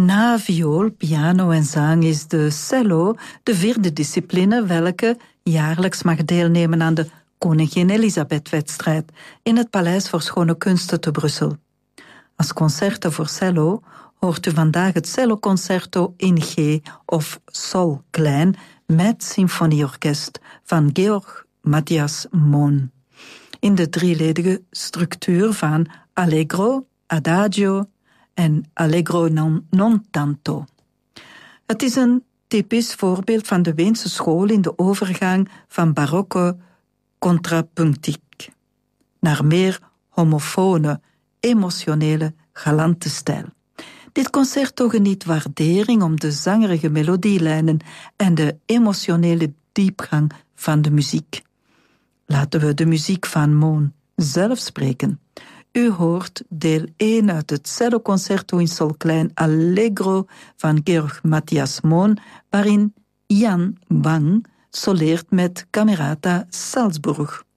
Na viool, piano en zang is de cello de vierde discipline welke jaarlijks mag deelnemen aan de Koningin Elisabeth-wedstrijd in het Paleis voor Schone Kunsten te Brussel. Als concerto voor cello hoort u vandaag het celloconcerto in G of Sol klein met symfonieorkest van Georg Matthias Mohn. In de drieledige structuur van Allegro, Adagio en Allegro non tanto. Het is een typisch voorbeeld van de Weense school in de overgang van barokke contrapuntiek naar meer homofone, emotionele, galante stijl. Dit concerto geniet waardering om de zangerige melodielijnen en de emotionele diepgang van de muziek. Laten we de muziek van Mohn zelf spreken. U hoort deel 1 uit het celloconcerto in sol klein Allegro van Georg Matthias Mohn, waarin Jan Bang soleert met Camerata Salzburg.